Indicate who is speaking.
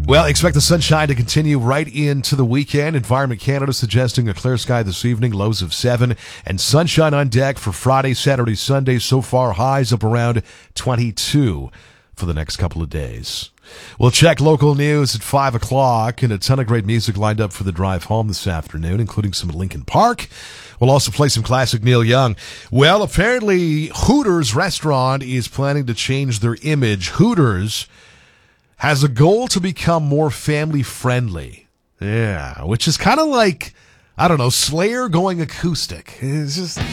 Speaker 1: Well, expect the sunshine to continue right into the weekend. Environment Canada suggesting a clear sky this evening, lows of 7, and sunshine on deck for Friday, Saturday, Sunday. So far, highs up around 22 for the next couple of days. We'll check local news at 5 o'clock, and a ton of great music lined up for the drive home this afternoon, including some at Lincoln Park. We'll also play some classic Neil Young. Well, apparently Hooters restaurant is planning to change their image. Hooters has a goal to become more family-friendly. Yeah, which is kind of like, I don't know, Slayer going acoustic. It's just